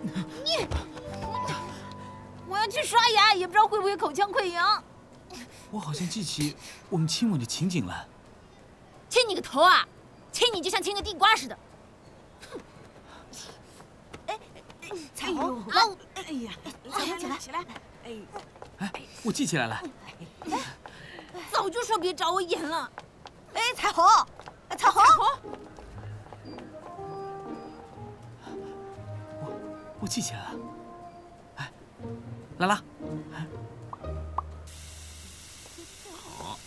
我要去刷牙，也不知道会不会口腔溃疡。 我好像记起我们亲吻的情景了。 亲你个头啊！亲你就像亲个地瓜似的。 彩虹，哎呀， 彩虹起来， 起来！ 哎，我记起来了。 早就说别找我演了。 哎，彩虹，彩虹， 我记起来了。哎，拉拉。 好，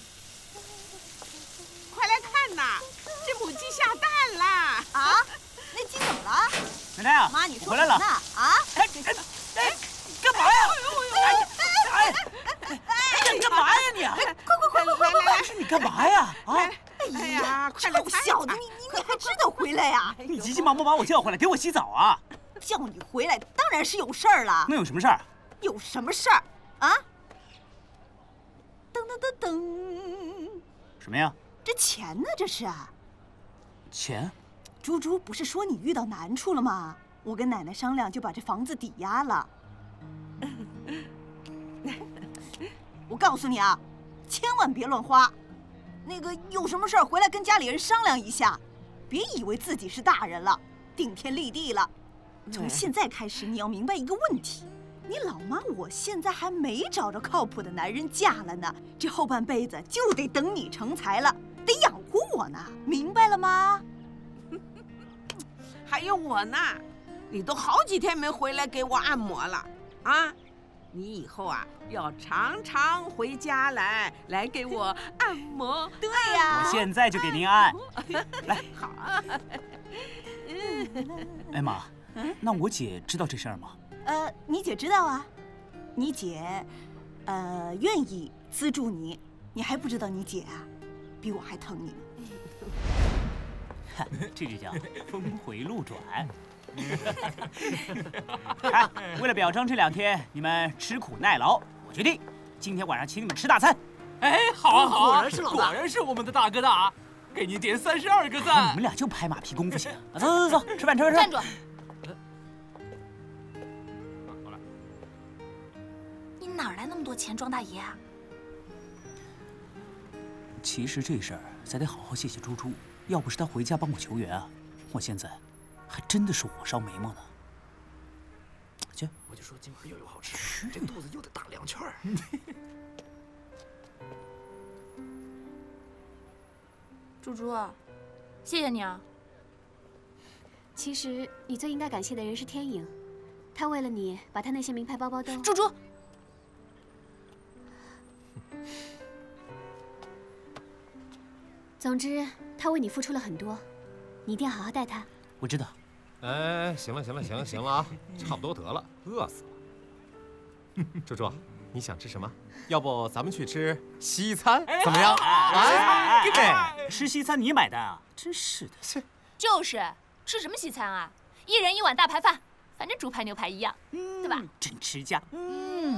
快来看呐，这母鸡下蛋啦！ 啊，那鸡怎么了？ 奶奶啊， 妈，你说回来了。 什么呢？啊？ 哎，干嘛呀？哎，干嘛呀你？ 快！ 是你干嘛呀？啊！ 哎呀，快来臭小子，你还知道回来呀？ 你急急忙忙把我叫回来，给我洗澡啊！ 叫你回来当然是有事儿了。 那有什么事儿？ 有什么事儿啊？噔噔噔噔， 什么呀？ 这钱呢？这是啊。 钱？ 猪猪不是说你遇到难处了吗？我跟奶奶商量，就把这房子抵押了。我告诉你啊，千万别乱花。那个有什么事儿回来跟家里人商量一下，别以为自己是大人了，顶天立地了。从现在开始，你要明白一个问题：你老妈我现在还没找着靠谱的男人嫁了呢，这后半辈子就得等你成才了，得养活我呢，明白了吗？ 还有我呢，你都好几天没回来给我按摩了啊！你以后啊要常常回家来给我按摩。 对呀， 我现在就给您按。来， 好啊。 哎妈，那我姐知道这事儿吗？ 你姐知道啊，你姐，愿意资助你，你还不知道你姐啊，比我还疼你呢。 这就叫峰回路转。哎，为了表彰这2天你们吃苦耐劳，我决定今天晚上请你们吃大餐。 哎，好啊好啊， 果然是老大， 果然是我们的大哥大，给您点32个你赞。 们俩就拍马屁功夫行？走走走，吃饭吃饭吃饭。 站住！ 好了， 你哪来那么多钱装大爷啊？ 其实这事儿咱得好好谢谢猪猪，要不是他回家帮我求援啊，我现在还真的是火烧眉毛呢。去， 我就说今晚又有好吃，这肚子又得打2圈儿。 猪猪，谢谢你啊。 其实你最应该感谢的人是天影，他为了你把他那些名牌包包都…… 猪猪， 总之，他为你付出了很多，你一定要好好待他。 我知道。 哎，行了啊，差不多得了，饿死了。猪猪，你想吃什么？要不咱们去吃西餐，怎么样？ 哎，吃西餐你买单啊？真是的。 就是吃什么西餐啊？1人1碗大排饭，反正猪排牛排一样，对吧？ 真持家。